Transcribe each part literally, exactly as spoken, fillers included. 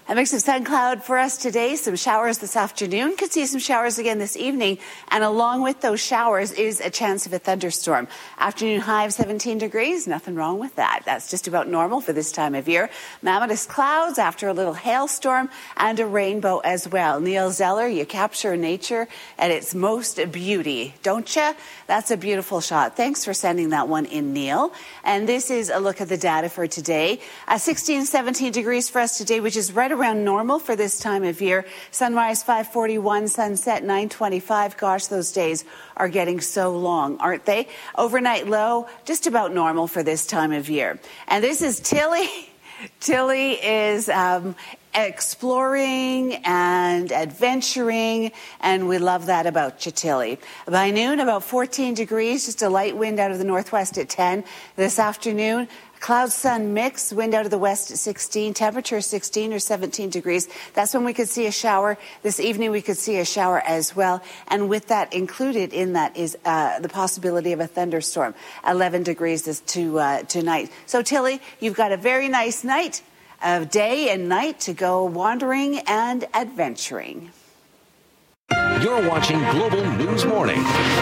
A mix of sun cloud for us today, some showers this afternoon. Could see some showers again this evening. And along with those showers is a chance of a thunderstorm. Afternoon high of seventeen degrees. Nothing wrong with that. That's just about normal for this time of year. Mammotus clouds after a little hailstorm and a rainbow as well. Neil Zeller, you capture nature at its most beauty, don't you? That's a beautiful shot. Thanks for sending that one in, Neil. And this is a look at the data for today. Uh, sixteen, seventeen degrees for us today, which is right around normal for this time of year. Sunrise five forty-one, sunset nine twenty-five. Gosh, those days are getting so long, aren't they? Overnight low, just about normal for this time of year. And this is Tilly. Tilly is um, exploring and adventuring, and we love that about you, Tilly. By noon, about fourteen degrees, just a light wind out of the northwest at ten. This afternoon, cloud-sun mix, wind out of the west at sixteen, temperature sixteen or seventeen degrees. That's when we could see a shower. This evening we could see a shower as well. And with that included in that is uh, the possibility of a thunderstorm. eleven degrees is to uh, tonight. So Tilly, you've got a very nice night of day and night to go wandering and adventuring. You're watching Global News Morning.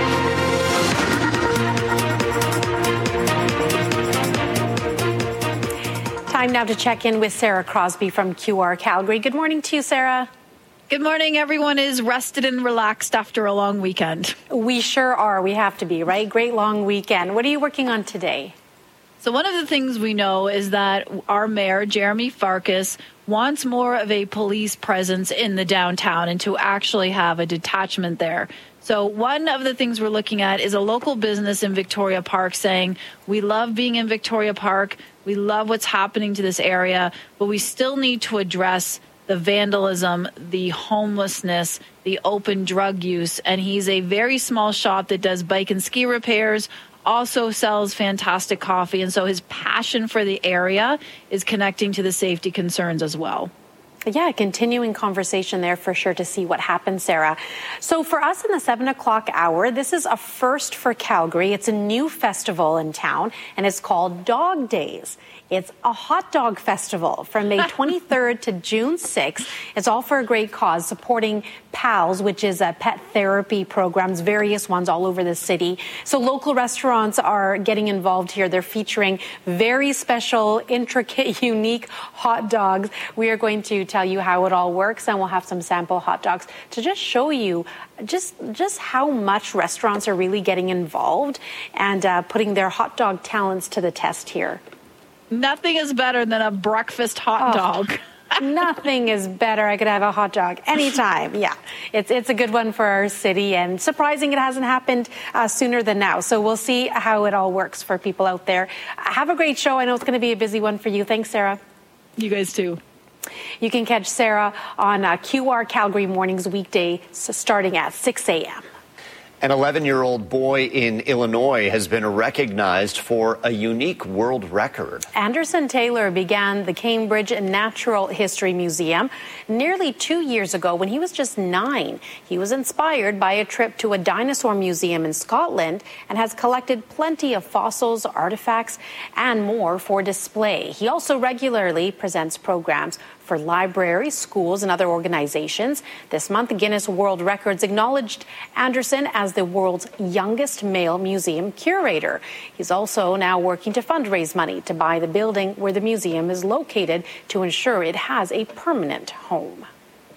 Time now to check in with Sarah Crosby from Q R Calgary. Good morning to you, Sarah. Good morning. Everyone is rested and relaxed after a long weekend. We sure are. We have to be, right? Great long weekend. What are you working on today? So one of the things we know is that our mayor, Jeremy Farkas, wants more of a police presence in the downtown and to actually have a detachment there. So one of the things we're looking at is a local business in Victoria Park saying, we love being in Victoria Park. We love what's happening to this area, but we still need to address the vandalism, the homelessness, the open drug use. And he's a very small shop that does bike and ski repairs, also sells fantastic coffee. And so his passion for the area is connecting to the safety concerns as well. Yeah, continuing conversation there for sure to see what happens, Sarah. So for us in the seven o'clock hour, this is a first for Calgary. It's a new festival in town, and it's called Dog Days. It's a hot dog festival from May twenty-third to June sixth. It's all for a great cause, supporting PALS, which is a pet therapy programs, various ones all over the city. So local restaurants are getting involved here. They're featuring very special, intricate, unique hot dogs. We are going to tell you how it all works, and we'll have some sample hot dogs to just show you just just how much restaurants are really getting involved and uh, putting their hot dog talents to the test here. Nothing is better than a breakfast hot oh, dog. Nothing is better. I could have a hot dog anytime. Yeah, it's it's a good one for our city, and surprising it hasn't happened uh, sooner than now. So we'll see how it all works for people out there. Have a great show. I know it's going to be a busy one for you. Thanks, Sarah. You guys too. You can catch Sarah on uh, Q R Calgary mornings weekday starting at six a.m. An eleven-year-old boy in Illinois has been recognized for a unique world record. Anderson Taylor began the Cambridge Natural History Museum nearly two years ago when he was just nine. He was inspired by a trip to a dinosaur museum in Scotland and has collected plenty of fossils, artifacts, and more for display. He also regularly presents programs for libraries, schools, and other organizations. This month, Guinness World Records acknowledged Anderson as the world's youngest male museum curator. He's also now working to fundraise money to buy the building where the museum is located to ensure it has a permanent home.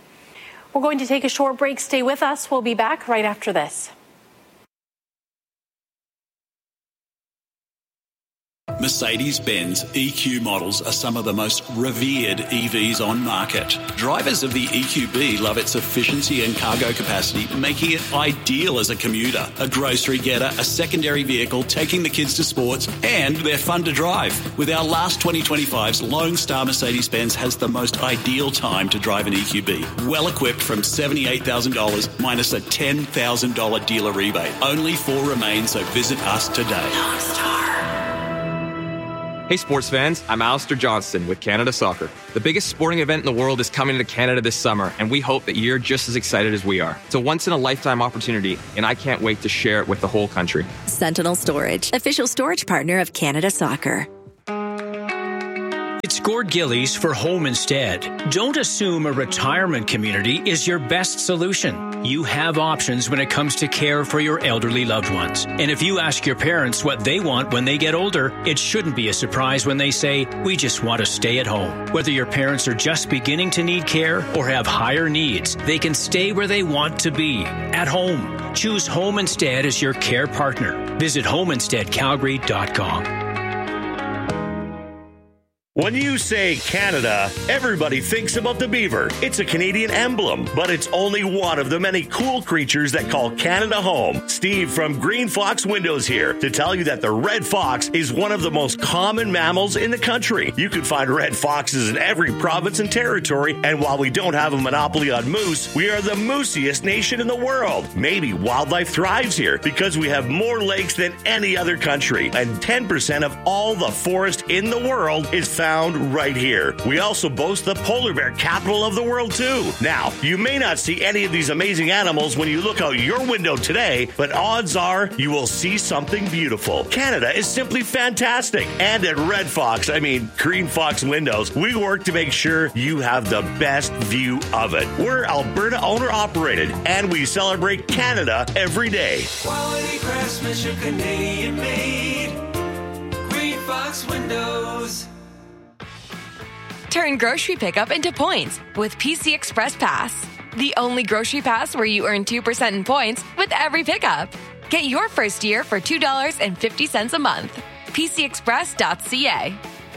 We're going to take a short break. Stay with us. We'll be back right after this. Mercedes-Benz E Q models are some of the most revered E Vs on market. Drivers of the E Q B love its efficiency and cargo capacity, making it ideal as a commuter, a grocery getter, a secondary vehicle, taking the kids to sports, and they're fun to drive. With our last twenty twenty-fives, Lone Star Mercedes-Benz has the most ideal time to drive an E Q B. Well equipped from seventy-eight thousand dollars minus a ten thousand dollars dealer rebate. Only four remain, so visit us today. Lone Star. Hey sports fans, I'm Alistair Johnston with Canada Soccer. The biggest sporting event in the world is coming to Canada this summer, and we hope that you're just as excited as we are. It's a once-in-a-lifetime opportunity, and I can't wait to share it with the whole country. Sentinel Storage, official storage partner of Canada Soccer. It's Gord Gillies for Home Instead. Don't assume a retirement community is your best solution. You have options when it comes to care for your elderly loved ones. And if you ask your parents what they want when they get older, it shouldn't be a surprise when they say, we just want to stay at home. Whether your parents are just beginning to need care or have higher needs, they can stay where they want to be, at home. Choose Home Instead as your care partner. Visit home instead calgary dot com. When you say Canada, everybody thinks about the beaver. It's a Canadian emblem, but it's only one of the many cool creatures that call Canada home. Steve from Green Fox Windows here to tell you that the red fox is one of the most common mammals in the country. You can find red foxes in every province and territory, and while we don't have a monopoly on moose, we are the moosiest nation in the world. Maybe wildlife thrives here because we have more lakes than any other country, and ten percent of all the forest in the world is found Found right here. We also boast the polar bear capital of the world, too. Now, you may not see any of these amazing animals when you look out your window today, but odds are you will see something beautiful. Canada is simply fantastic. And at Red Fox, I mean Green Fox Windows, we work to make sure you have the best view of it. We're Alberta owner-operated, and we celebrate Canada every day. Quality craftsmanship, Canadian-made. Green Fox Windows. Turn grocery pickup into points with P C Express Pass. The only grocery pass where you earn two percent in points with every pickup. Get your first year for two dollars and fifty cents a month. P C express dot c a.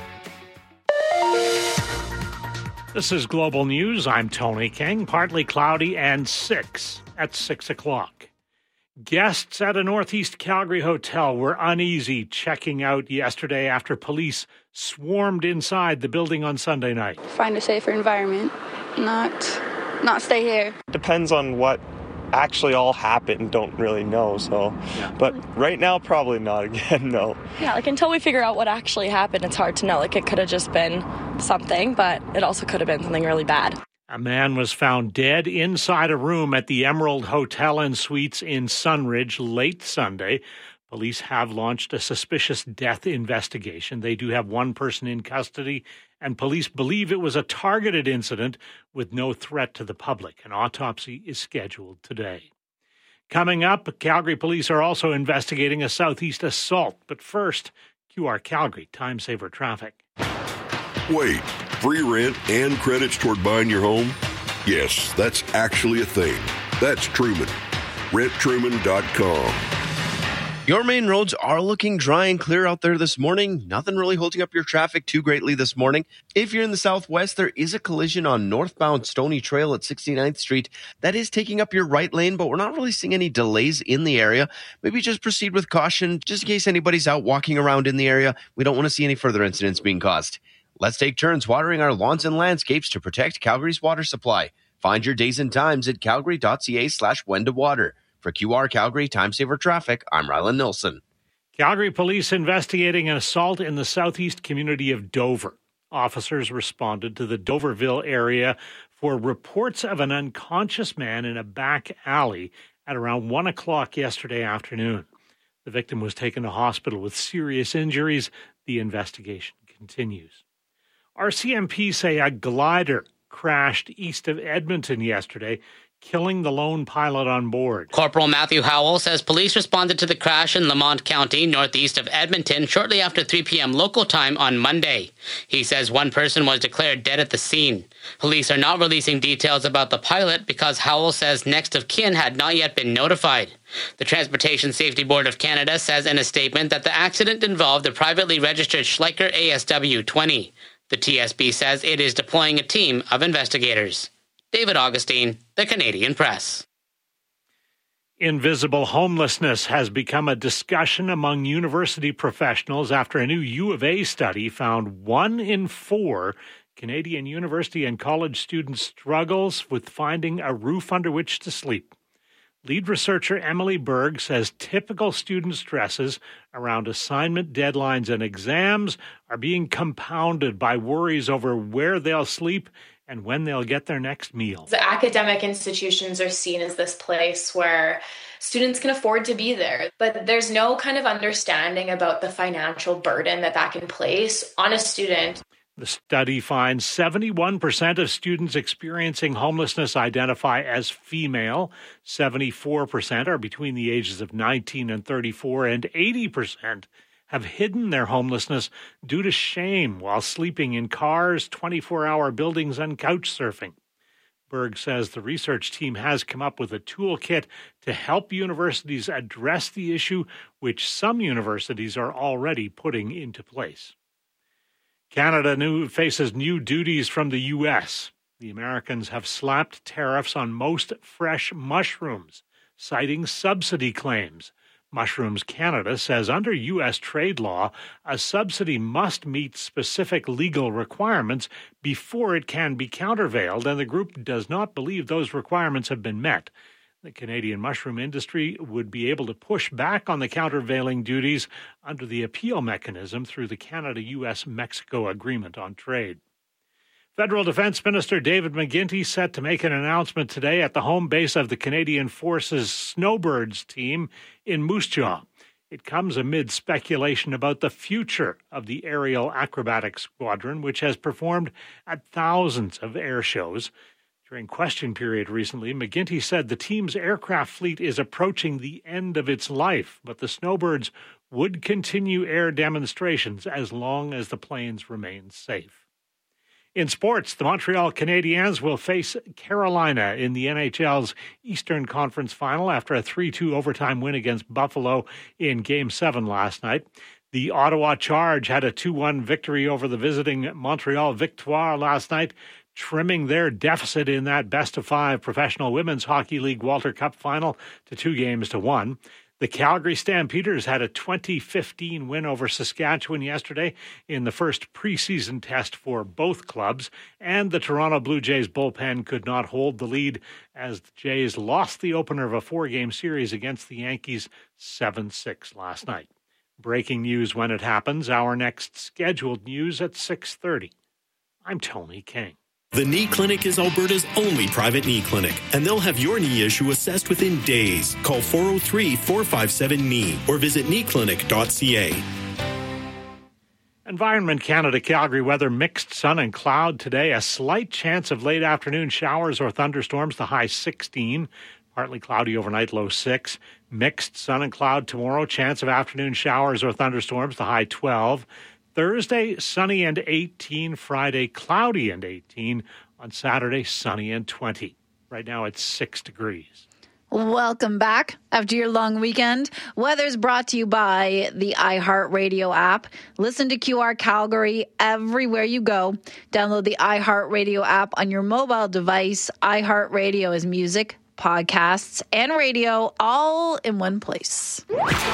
This is Global News. I'm Tony King. Partly cloudy and six at six o'clock. Guests at a Northeast Calgary hotel were uneasy checking out yesterday after police swarmed inside the building on Sunday night. Find a safer environment, not not stay here. Depends on what actually all happened, don't really know, so. Yeah. But right now, probably not again, no. Yeah, like until we figure out what actually happened, it's hard to know. Like it could have just been something, but it also could have been something really bad. A man was found dead inside a room at the Emerald Hotel and Suites in Sunridge late Sunday. Police have launched a suspicious death investigation. They do have one person in custody, and police believe it was a targeted incident with no threat to the public. An autopsy is scheduled today. Coming up, Calgary police are also investigating a southeast assault. But first, Q R Calgary, time saver traffic. Wait, free rent and credits toward buying your home? Yes, that's actually a thing. That's Truman. rent truman dot com. Your main roads are looking dry and clear out there this morning. Nothing really holding up your traffic too greatly this morning. If you're in the southwest, there is a collision on northbound Stony Trail at sixty-ninth Street. That is taking up your right lane, but we're not really seeing any delays in the area. Maybe just proceed with caution, just in case anybody's out walking around in the area. We don't want to see any further incidents being caused. Let's take turns watering our lawns and landscapes to protect Calgary's water supply. Find your days and times at calgary dot c a slash when to water. For Q R Calgary Time Saver Traffic, I'm Rylan Nilsson. Calgary police investigating an assault in the southeast community of Dover. Officers responded to the Doverville area for reports of an unconscious man in a back alley at around one o'clock yesterday afternoon. The victim was taken to hospital with serious injuries. The investigation continues. R C M P say a glider crashed east of Edmonton yesterday, killing the lone pilot on board. Corporal Matthew Howell says police responded to the crash in Lamont County, northeast of Edmonton, shortly after three p.m. local time on Monday. He says one person was declared dead at the scene. Police are not releasing details about the pilot because Howell says next of kin had not yet been notified. The Transportation Safety Board of Canada says in a statement that the accident involved the privately registered Schleicher A S W twenty. The T S B says it is deploying a team of investigators. David Augustine, The Canadian Press. Invisible homelessness has become a discussion among university professionals after a new U of A study found one in four Canadian university and college students struggles with finding a roof under which to sleep. Lead researcher Emily Berg says typical student stresses around assignment deadlines and exams are being compounded by worries over where they'll sleep and when they'll get their next meal. The academic institutions are seen as this place where students can afford to be there, but there's no kind of understanding about the financial burden that that can place on a student. The study finds seventy-one percent of students experiencing homelessness identify as female, seventy-four percent are between the ages of nineteen and thirty-four, and eighty percent have hidden their homelessness due to shame while sleeping in cars, twenty-four hour buildings, and couch surfing. Berg says the research team has come up with a toolkit to help universities address the issue, which some universities are already putting into place. Canada new, faces new duties from the U S. The Americans have slapped tariffs on most fresh mushrooms, citing subsidy claims. Mushrooms Canada says under U S trade law, a subsidy must meet specific legal requirements before it can be countervailed, and the group does not believe those requirements have been met. The Canadian mushroom industry would be able to push back on the countervailing duties under the appeal mechanism through the Canada-U S Mexico Agreement on Trade. Federal Defense Minister David McGuinty set to make an announcement today at the home base of the Canadian Forces Snowbirds team in Moose Jaw. It comes amid speculation about the future of the aerial acrobatics squadron, which has performed at thousands of air shows. During question period recently, McGuinty said the team's aircraft fleet is approaching the end of its life, but the Snowbirds would continue air demonstrations as long as the planes remain safe. In sports, the Montreal Canadiens will face Carolina in the N H L's Eastern Conference Final after a three two overtime win against Buffalo in Game seven last night. The Ottawa Charge had a two one victory over the visiting Montreal Victoire last night, trimming their deficit in that best-of-five Professional Women's Hockey League Walter Cup final to two games to one. The Calgary Stampeders had a twenty fifteen win over Saskatchewan yesterday in the first preseason test for both clubs, and the Toronto Blue Jays bullpen could not hold the lead as the Jays lost the opener of a four-game series against the Yankees seven six last night. Breaking news when it happens. Our next scheduled news at six thirty. I'm Tony King. The Knee Clinic is Alberta's only private knee clinic, and they'll have your knee issue assessed within days. Call four oh three, four five seven, K N E E or visit knee clinic dot c a. Environment Canada Calgary weather, mixed sun and cloud today. A slight chance of late afternoon showers or thunderstorms, the high sixteen. Partly cloudy overnight, low six. Mixed sun and cloud tomorrow, chance of afternoon showers or thunderstorms, the high twelve. Thursday, sunny and eighteen. Friday, cloudy and eighteen. On Saturday, sunny and twenty. Right now, it's six degrees. Welcome back after your long weekend. Weather's brought to you by the iHeartRadio app. Listen to Q R Calgary everywhere you go. Download the iHeartRadio app on your mobile device. iHeartRadio is music, podcasts, and radio all in one place.